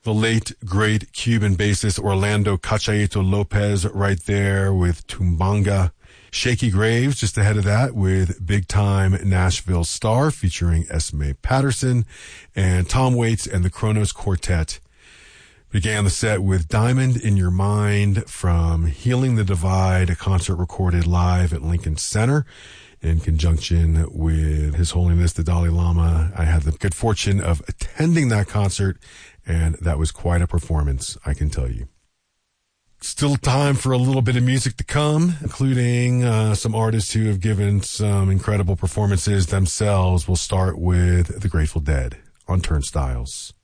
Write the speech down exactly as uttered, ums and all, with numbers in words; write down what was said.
The late, great Cuban bassist Orlando Cachayito Lopez right there with Tumbanga. Shaky Graves just ahead of that with Big Time Nashville Star featuring Esme Patterson. And Tom Waits and the Kronos Quartet began the set with Diamond in Your Mind from Healing the Divide, a concert recorded live at Lincoln Center in conjunction with His Holiness the Dalai Lama. I had the good fortune of attending that concert, and that was quite a performance, I can tell you. Still time for a little bit of music to come, including uh, some artists who have given some incredible performances themselves. We'll start with the Grateful Dead on Turnstiles.